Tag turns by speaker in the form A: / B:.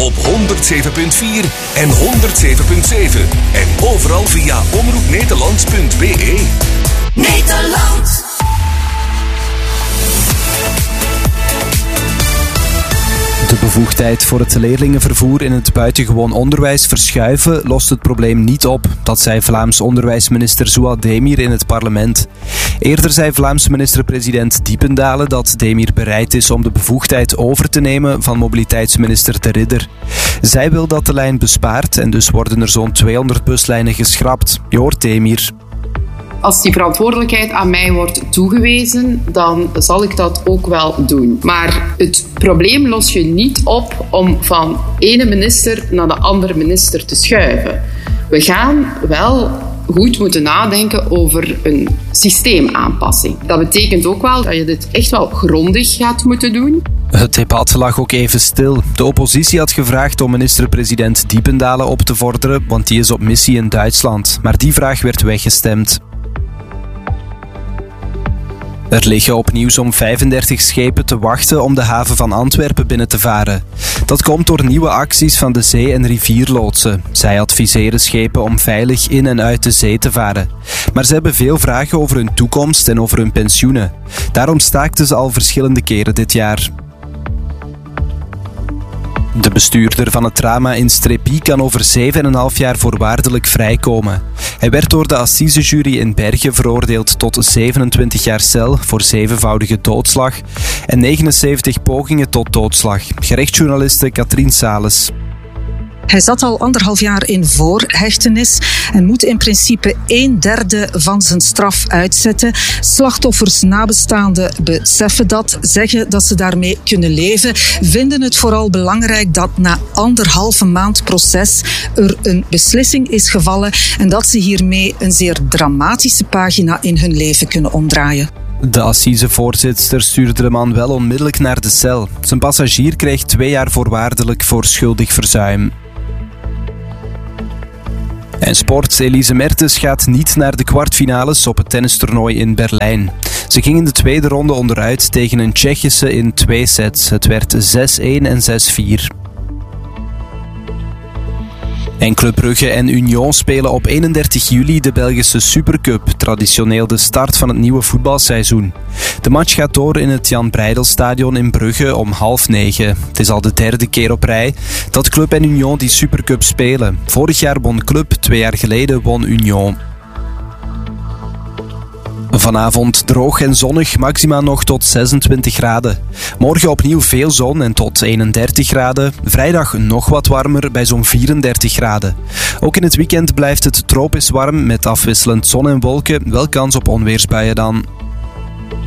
A: op 107.4 en 107.7. En overal via omroepnederland.be.
B: Nederland.
C: De bevoegdheid voor het leerlingenvervoer in het buitengewoon onderwijs verschuiven lost het probleem niet op. Dat zei Vlaams onderwijsminister Zouad Demir in het parlement. Eerder zei Vlaams minister-president Diependalen dat Demir bereid is om de bevoegdheid over te nemen van mobiliteitsminister De Ridder. Zij wil dat de lijn bespaart en dus worden er zo'n 200 buslijnen geschrapt. Je hoort Demir.
D: Als die verantwoordelijkheid aan mij wordt toegewezen, dan zal ik dat ook wel doen. Maar het probleem los je niet op om van ene minister naar de andere minister te schuiven. We gaan wel goed moeten nadenken over een systeemaanpassing. Dat betekent ook wel dat je dit echt wel grondig gaat moeten doen.
C: Het debat lag ook even stil. De oppositie had gevraagd om minister-president Diependalen op te vorderen, want die is op missie in Duitsland. Maar die vraag werd weggestemd. Er liggen opnieuw zo'n 35 schepen te wachten om de haven van Antwerpen binnen te varen. Dat komt door nieuwe acties van de zee- en rivierloodsen. Zij adviseren schepen om veilig in en uit de zee te varen. Maar ze hebben veel vragen over hun toekomst en over hun pensioenen. Daarom staakten ze al verschillende keren dit jaar. De bestuurder van het drama in Strépy kan over 7,5 jaar voorwaardelijk vrijkomen. Hij werd door de assisejury in Bergen veroordeeld tot 27 jaar cel voor 7-voudige doodslag en 79 pogingen tot doodslag. Gerechtsjournaliste Katrien Sales.
E: Hij zat al 1,5 jaar in voorhechtenis en moet in principe 1/3 van zijn straf uitzetten. Slachtoffers, nabestaanden beseffen dat, zeggen dat ze daarmee kunnen leven, vinden het vooral belangrijk dat na 1,5 maand proces er een beslissing is gevallen en dat ze hiermee een zeer dramatische pagina in hun leven kunnen omdraaien.
C: De assisevoorzitter stuurde de man wel onmiddellijk naar de cel. Zijn passagier kreeg 2 jaar voorwaardelijk voor schuldig verzuim. En sport. Elise Mertens gaat niet naar de kwartfinales op het tennistoernooi in Berlijn. Ze ging in de tweede ronde onderuit tegen een Tsjechische in 2 sets. Het werd 6-1 en 6-4. En Club Brugge en Union spelen op 31 juli de Belgische Supercup, traditioneel de start van het nieuwe voetbalseizoen. De match gaat door in het Jan Breydel-stadion in Brugge om 8:30. Het is al de 3e keer op rij dat Club en Union die Supercup spelen. Vorig jaar won Club, 2 jaar geleden won Union. Vanavond droog en zonnig, maxima nog tot 26 graden. Morgen opnieuw veel zon en tot 31 graden. Vrijdag nog wat warmer bij zo'n 34 graden. Ook in het weekend blijft het tropisch warm met afwisselend zon en wolken. Wel kans op onweersbuien dan.